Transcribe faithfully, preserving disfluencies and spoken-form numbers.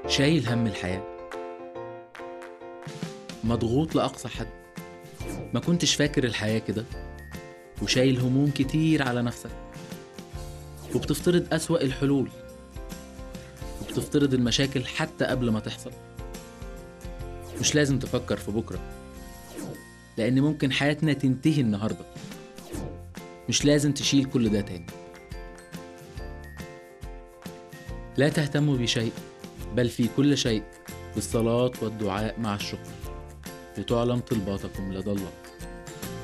شايل هم الحياة، مضغوط لأقصى حد، ما كنتش فاكر الحياة كده، وشايل هموم كتير على نفسك، وبتفترض أسوأ الحلول، وبتفترض المشاكل حتى قبل ما تحصل. مش لازم تفكر في بكرة، لأن ممكن حياتنا تنتهي النهاردة. مش لازم تشيل كل ده تاني. لا تهتموا بشيء، بل في كل شيء بالصلاة والدعاء مع الشكر لتعلم طلباتكم لدى الله.